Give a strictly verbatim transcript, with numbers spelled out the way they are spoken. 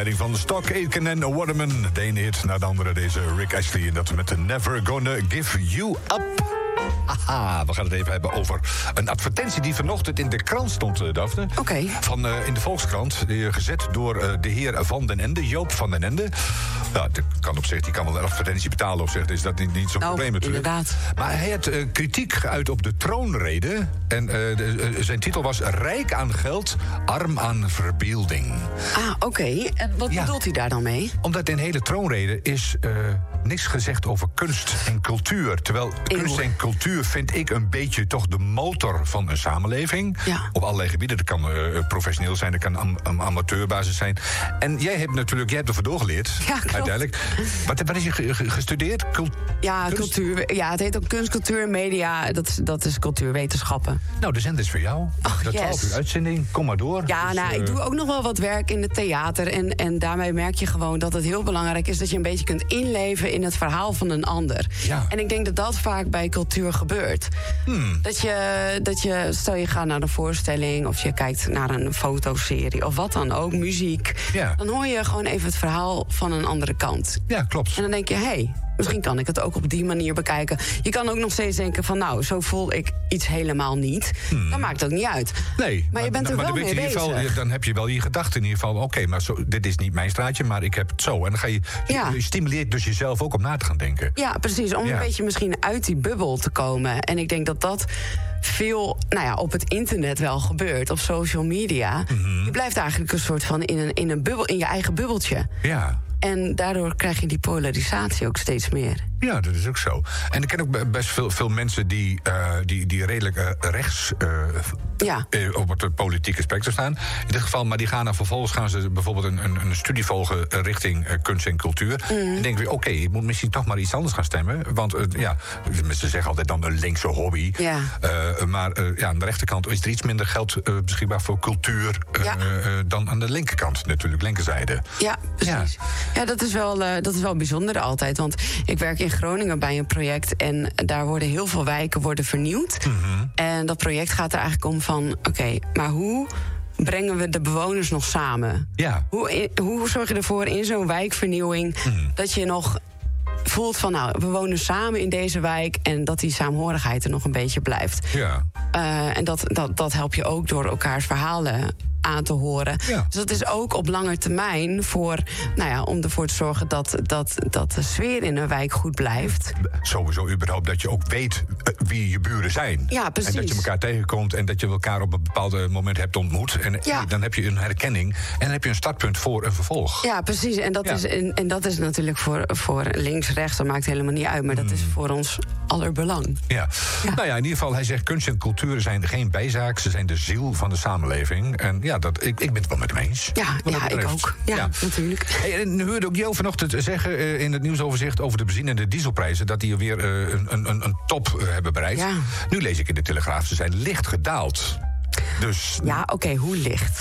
aanleiding van Stock, Aitken en Waterman. De ene hit naar de andere, deze Rick Astley. En dat met de Never Gonna Give You Up. Aha, we gaan het even hebben over een advertentie die vanochtend in de krant stond, uh, Daphne. Oké. Okay. Van uh, in de Volkskrant, die, gezet door uh, de heer Van den Ende, Joop van den Ende. Ja, dat kan op zich, die kan wel een advertentie betalen op zich, is dat niet, niet zo'n nou, probleem natuurlijk. Inderdaad. Maar hij had uh, kritiek geuit op de troonrede. En uh, de, uh, zijn titel was Rijk aan geld, arm aan verbeelding. Ah, oké. Okay. En wat ja. bedoelt hij daar dan mee? Omdat in de hele troonrede is uh, niks gezegd over kunst en cultuur. Terwijl Eeuw. kunst en cultuur vind ik een beetje toch de motor van een samenleving. Ja. Op allerlei gebieden. Dat kan uh, professioneel zijn, dat kan am- am- amateurbasis zijn. En jij hebt natuurlijk, jij hebt ervoor doorgeleerd. Ja, klopt. Uiteindelijk. Wat, wat is je ge- gestudeerd? Cult- ja, kunst? cultuur. Ja, het heet ook kunst, cultuur en media. Dat, dat is cultuurwetenschappen. Nou, de zender is voor jou. Oh, dat yes. twaalf uur uitzending, kom maar door. Ja, dus, nou, uh... ik doe ook nog wel wat werk in het theater. En, en daarmee merk je gewoon dat het heel belangrijk is dat je een beetje kunt inleven in het verhaal van een ander. Ja. En ik denk dat dat vaak bij cultuur gebeurt. Hmm. Dat, je, dat je, stel je gaat naar een voorstelling of je kijkt naar een fotoserie of wat dan ook, muziek. Ja. Dan hoor je gewoon even het verhaal van een andere kant. Ja, klopt. En dan denk je, hé, hey, misschien kan ik het ook op die manier bekijken. Je kan ook nog steeds denken van, nou, zo voel ik iets helemaal niet. Hmm. Dat maakt ook niet uit. Nee, maar, maar je bent er maar wel dan mee in ieder geval, bezig. Dan heb je wel je gedachten in ieder geval. Oké, okay, maar zo, dit is niet mijn straatje, maar ik heb het zo. En dan ga je, ja. je stimuleert dus jezelf ook om na te gaan denken. Ja, precies. Om ja. een beetje misschien uit die bubbel te komen. En ik denk dat dat veel nou ja, op het internet wel gebeurt, op social media. Mm-hmm. Je blijft eigenlijk een soort van in een, in een bubbel, in je eigen bubbeltje. Ja. En daardoor krijg je die polarisatie ook steeds meer. Ja, dat is ook zo. En ik ken ook best veel, veel mensen die, uh, die, die redelijk uh, rechts uh, ja. uh, op het politieke spectrum staan. In dit geval, maar die gaan dan vervolgens gaan ze bijvoorbeeld een, een, een studie volgen richting uh, kunst en cultuur. Mm. En denken weer, oké, okay, ik moet misschien toch maar iets anders gaan stemmen. Want uh, ja, ze zeggen altijd dan een linkse hobby. Ja. Uh, maar uh, ja, aan de rechterkant is er iets minder geld uh, beschikbaar voor cultuur uh, ja. uh, dan aan de linkerkant natuurlijk, linkerzijde. Ja, precies. Ja, ja dat, is wel, uh, dat is wel bijzonder altijd. Want ik werk in Groningen bij een project en daar worden heel veel wijken worden vernieuwd. Mm-hmm. En dat project gaat er eigenlijk om van, oké, okay, maar hoe brengen we de bewoners nog samen? Ja. Hoe, hoe zorg je ervoor in zo'n wijkvernieuwing mm. dat je nog voelt van, nou, we wonen samen in deze wijk en dat die saamhorigheid er nog een beetje blijft. Ja. Uh, en dat, dat, dat help je ook door elkaars verhalen aan te horen. Ja. Dus dat is ook op lange termijn voor, nou ja, om ervoor te zorgen dat, dat, dat de sfeer in een wijk goed blijft. Sowieso überhaupt dat je ook weet wie je buren zijn. Ja, precies. En dat je elkaar tegenkomt en dat je elkaar op een bepaald moment hebt ontmoet. En ja. dan heb je een herkenning en dan heb je een startpunt voor een vervolg. Ja, precies. En dat, ja. is, en, en dat is natuurlijk voor, voor links, rechts, dat maakt helemaal niet uit. Maar dat is voor ons allerbelang. Ja. ja. Nou ja, in ieder geval, hij zegt kunst en cultuur zijn geen bijzaak. Ze zijn de ziel van de samenleving. En ja, dat, ik, ik ben het wel met hem eens. Ja, ja ik ook. Ja, ja. natuurlijk. Hey, en nu hoorde ook Jo vanochtend zeggen uh, in het nieuwsoverzicht over de benzine- en de dieselprijzen dat die weer uh, een, een, een top uh, hebben bereikt. Ja. Nu lees ik in de Telegraaf, ze zijn licht gedaald. Dus... Ja, oké, okay, hoe licht?